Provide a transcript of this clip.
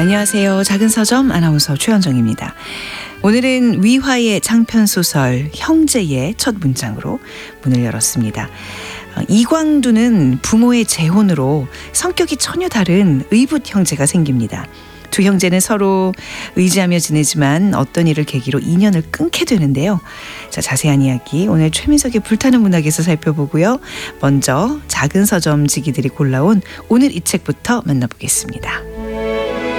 안녕하세요. 작은 서점 아나운서 최현정입니다. 오늘은 위화의 장편소설 형제의 첫 문장으로 문을 열었습니다. 이광두는 부모의 재혼으로 성격이 전혀 다른 의붓 형제가 생깁니다. 두 형제는 서로 의지하며 지내지만 어떤 일을 계기로 인연을 끊게 되는데요. 자, 자세한 이야기 오늘 최민석의 불타는 문학에서 살펴보고요. 먼저 작은 서점 지기들이 골라온 오늘 이 책부터 만나보겠습니다.